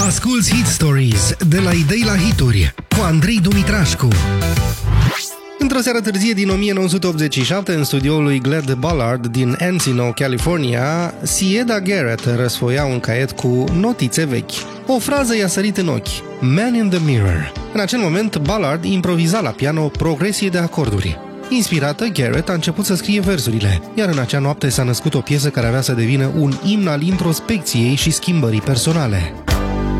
Asculți Hit Stories de la idei la hituri cu Andrei Dumitrașcu. Într-o seară târzie din 1987, în studioul lui Glad Ballard din Encino, California, Sieda Garrett răsfoia un caiet cu notițe vechi. O frază i-a sărit în ochi: Man in the Mirror. În acel moment, Ballard improviza la piano o progresie de acorduri. Inspirată, Garrett a început să scrie versurile, iar în acea noapte s-a născut o piesă care avea să devină un imn al introspecției și schimbării personale.